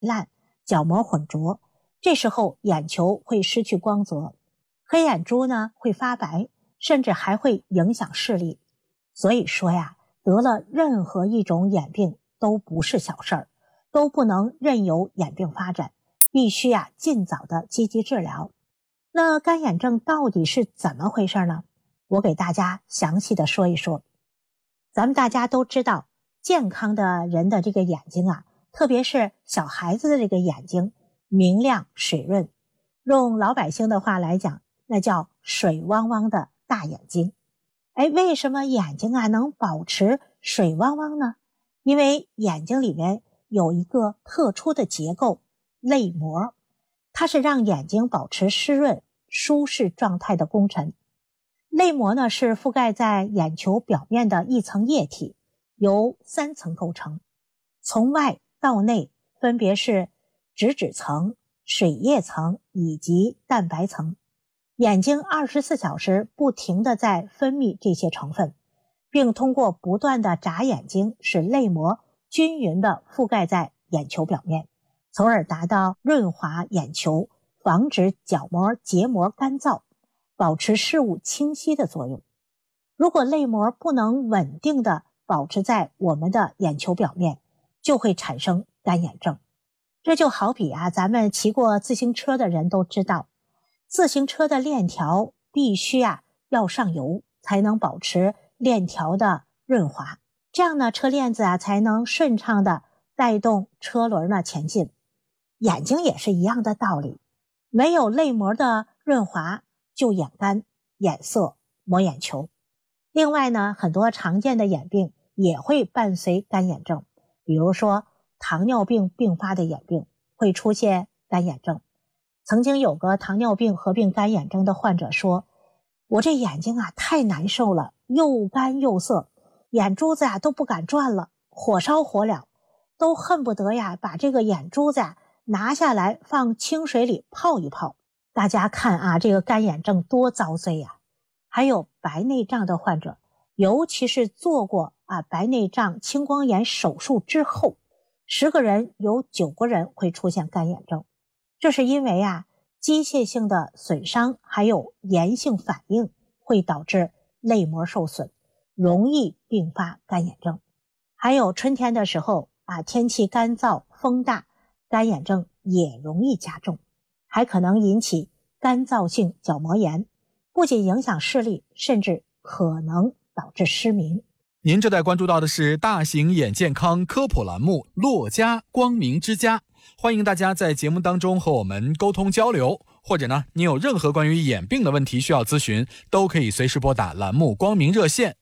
烂，角膜混浊，这时候眼球会失去光泽，黑眼珠呢会发白，甚至还会影响视力。所以说呀，得了任何一种眼病都不是小事儿，都不能任由眼病发展，必须尽早的积极治疗。那干眼症到底是怎么回事呢？我给大家详细的说一说。咱们大家都知道，健康的人的这个眼睛特别是小孩子的这个眼睛明亮水润，用老百姓的话来讲，那叫水汪汪的大眼睛。为什么眼睛能保持水汪汪呢？因为眼睛里面有一个特殊的结构，泪膜，它是让眼睛保持湿润舒适状态的功臣。泪膜呢是覆盖在眼球表面的一层液体，由3层构成，从外到内分别是脂质层、水液层以及蛋白层。眼睛24小时不停地在分泌这些成分，并通过不断的眨眼睛使泪膜均匀地覆盖在眼球表面，从而达到润滑眼球、防止角膜结膜干燥、保持视物清晰的作用。如果泪膜不能稳定地保持在我们的眼球表面，就会产生干眼症。这就好比咱们骑过自行车的人都知道，自行车的链条必须要上油，才能保持链条的润滑，这样呢车链子才能顺畅地带动车轮前进。眼睛也是一样的道理，没有泪膜的润滑就眼干、眼涩、磨眼球。另外呢，很多常见的眼病也会伴随干眼症，比如说糖尿病并发的眼病会出现干眼症。曾经有个糖尿病合并干眼症的患者说，我这眼睛太难受了，又干又涩，眼珠子都不敢转了，火烧火燎，都恨不得把这个眼珠子拿下来放清水里泡一泡。大家看这个干眼症多遭罪还有白内障的患者，尤其是做过白内障青光眼手术之后，10个人有9个人会出现干眼症。这是因为机械性的损伤还有炎性反应会导致泪膜受损，容易并发干眼症。还有春天的时候天气干燥风大，干眼症也容易加重，还可能引起干燥性角膜炎，不仅影响视力，甚至可能导致失明。 您正在关注到的是大型眼健康科普栏目洛家光明之家，欢迎大家在节目当中和我们沟通交流，或者呢，你有任何关于眼病的问题需要咨询，都可以随时拨打栏目光明热线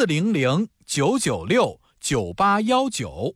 400-996-9819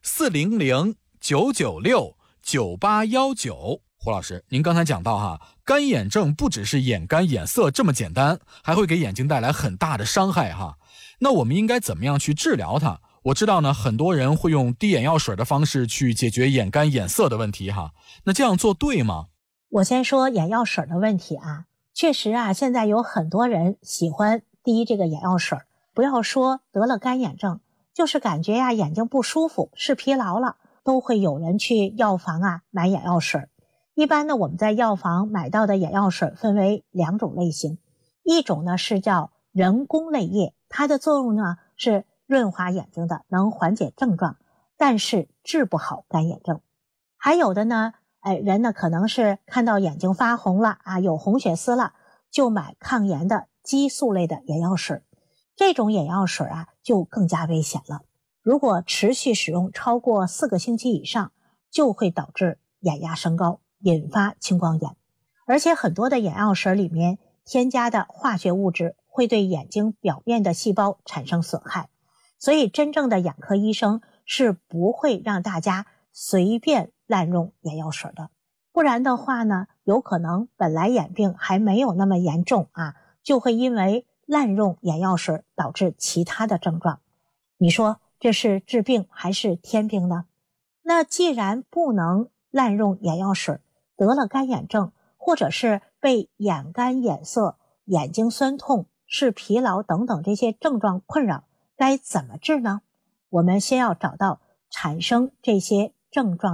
400-996-9819。胡老师，您刚才讲到干眼症不只是眼干眼涩这么简单，还会给眼睛带来很大的伤害那我们应该怎么样去治疗它？我知道呢，很多人会用滴眼药水的方式去解决眼干眼涩的问题那这样做对吗？ 我先说眼药水的问题确实现在有很多人喜欢滴这个眼药水，不要说得了干眼症，就是感觉眼睛不舒服视疲劳了，都会有人去药房买眼药水。一般呢，我们在药房买到的眼药水分为2种类型，一种呢是叫人工泪液，它的作用呢是润滑眼睛的，能缓解症状，但是治不好干眼症。还有的呢人呢可能是看到眼睛发红了有红血丝了，就买抗炎的激素类的眼药水。这种眼药水就更加危险了，如果持续使用超过4个星期以上，就会导致眼压升高，引发青光眼。而且很多的眼药水里面添加的化学物质会对眼睛表面的细胞产生损害，所以真正的眼科医生是不会让大家随便滥用眼药水的。不然的话呢，有可能本来眼病还没有那么严重就会因为滥用眼药水导致其他的症状。你说这是治病还是添病呢？那既然不能滥用眼药水，得了干眼症，或者是被眼干眼涩、眼睛酸痛、视疲劳等等这些症状困扰，该怎么治呢？我们先要找到产生这些症状的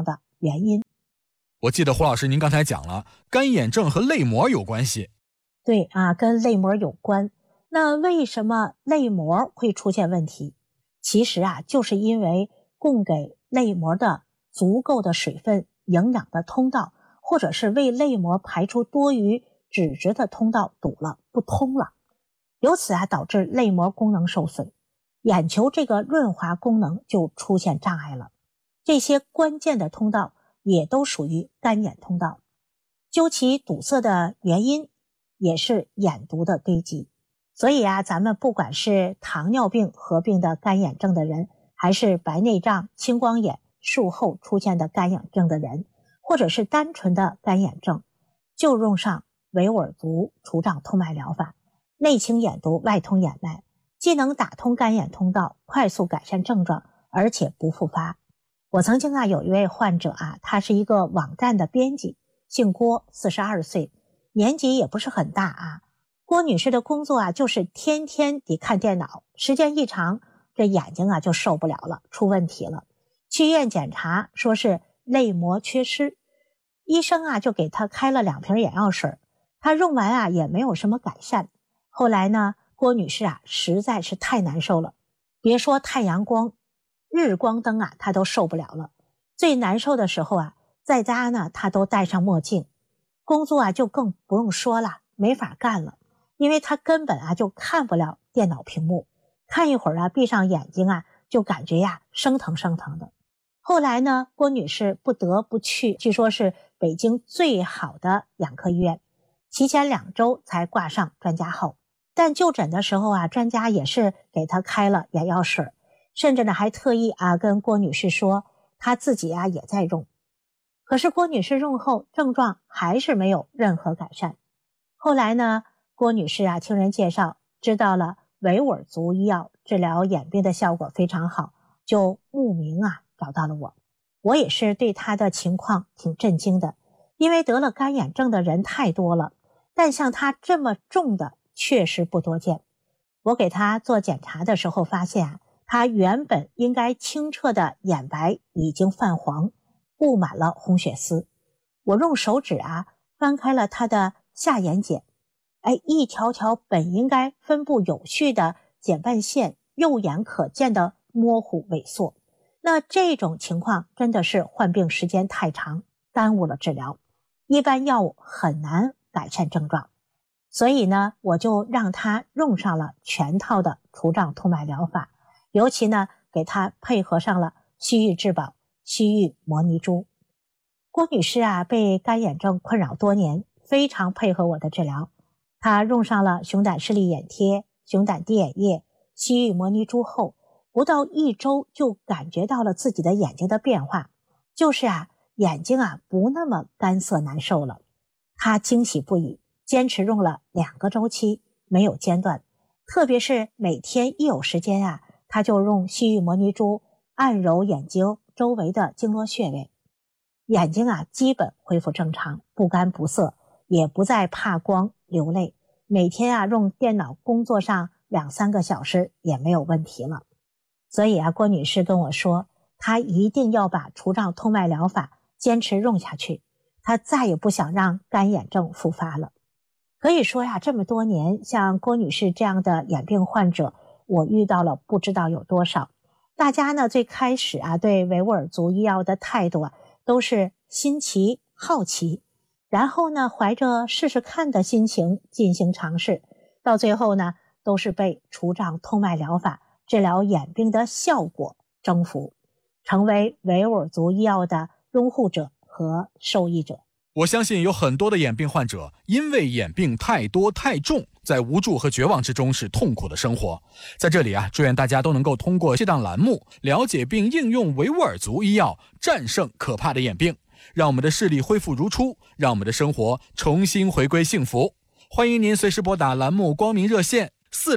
原因。 我记得胡老师您刚才讲了，干眼症和泪膜有关系。 对啊，跟泪膜有关。那为什么泪膜会出现问题？其实啊，就是因为供给泪膜的足够的水分、营养的通道，或者是为泪膜排出多余脂质的通道堵了，不通了，由此啊导致泪膜功能受损，眼球这个润滑功能就出现障碍了。这些关键的通道也都属于干眼通道，究其堵塞的原因也是眼毒的堆积。所以啊，咱们不管是糖尿病合并的干眼症的人，还是白内障、青光眼术后出现的干眼症的人，或者是单纯的干眼症，就用上维吾尔族除障通脉疗法，内清眼毒，外通眼脉，既能打通干眼通道，快速改善症状，而且不复发。我曾经啊有一位患者啊，他是一个网站的编辑，姓郭，42岁，年纪也不是很大啊。郭女士的工作啊就是天天得看电脑，时间一长，这眼睛啊就受不了了，出问题了。去医院检查，说是泪膜缺失，医生啊就给她开了2瓶眼药水，她用完啊也没有什么改善。后来呢，郭女士啊实在是太难受了，别说太阳光、日光灯啊她都受不了了。最难受的时候啊，在家呢她都戴上墨镜，工作啊就更不用说了，没法干了，因为她根本啊就看不了电脑屏幕，看一会儿啊闭上眼睛啊就感觉呀生疼生疼的。后来呢，郭女士不得不去，据说是北京最好的眼科医院，提前2周才挂上专家号。但就诊的时候啊，专家也是给她开了眼药水，甚至呢还特意啊跟郭女士说她自己啊也在用。可是郭女士用后症状还是没有任何改善。后来呢，郭女士啊听人介绍知道了维吾尔族医药治疗眼病的效果非常好，就慕名啊找到了我。我也是对她的情况挺震惊的，因为得了干眼症的人太多了，但像她这么重的确实不多见。我给她做检查的时候发现啊，她原本应该清澈的眼白已经泛黄，布满了红血丝。我用手指啊翻开了她的下眼睑，一条条本应该分布有序的睑瓣线肉眼可见的模糊萎缩。那这种情况真的是患病时间太长，耽误了治疗，一般药物很难改善症状。所以呢，我就让他用上了全套的除障通脉疗法，尤其呢给他配合上了西域至宝、西域摩尼珠。郭女士啊被干眼症困扰多年，非常配合我的治疗。她用上了熊胆视力眼贴、熊胆滴眼液、西域摩尼珠后，不到1周就感觉到了自己的眼睛的变化，就是啊眼睛啊不那么干涩难受了。她惊喜不已，坚持用了2个周期，没有间断。特别是每天一有时间啊，她就用西域摩尼珠按揉眼睛周围的经络穴位，眼睛啊基本恢复正常，不干不涩，也不再怕光流泪。每天啊用电脑工作上2-3个小时也没有问题了。所以啊，郭女士跟我说，她一定要把除障通脉疗法坚持用下去，她再也不想让干眼症复发了。可以说呀，这么多年，像郭女士这样的眼病患者，我遇到了不知道有多少。大家呢最开始啊对维吾尔族医药的态度啊都是新奇好奇，然后呢怀着试试看的心情进行尝试，到最后呢都是被除障通脉疗法治疗眼病的效果征服，成为维吾尔族医药的拥护者和受益者。 我相信有很多的眼病患者因为眼病太多太重，在无助和绝望之中是痛苦的生活。在这里啊，祝愿大家都能够通过这档栏目了解并应用维吾尔族医药，战胜可怕的眼病，让我们的视力恢复如初，让我们的生活重新回归幸福。欢迎您随时拨打栏目光明热线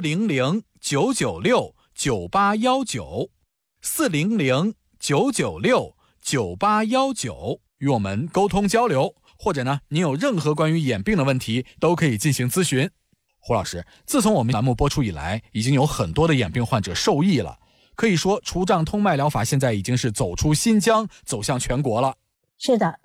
400-996-9819 400-996-9819与我们沟通交流，或者呢，您有任何关于眼病的问题都可以进行咨询。胡老师，自从我们栏目播出以来，已经有很多的眼病患者受益了，可以说除障通脉疗法现在已经是走出新疆，走向全国了。 是的，